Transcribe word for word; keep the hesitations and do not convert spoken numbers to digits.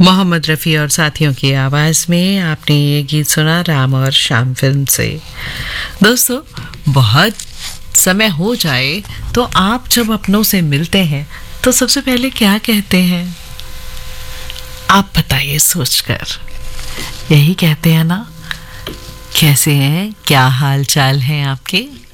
मोहम्मद रफ़ी और साथियों की आवाज़ में आपने ये गीत सुना राम और श्याम फिल्म से। दोस्तों, बहुत समय हो जाए तो आप जब अपनों से मिलते हैं तो सबसे पहले क्या कहते हैं? आप बताइए सोचकर। यही कहते हैं ना, कैसे हैं, क्या हाल चाल हैं आपके?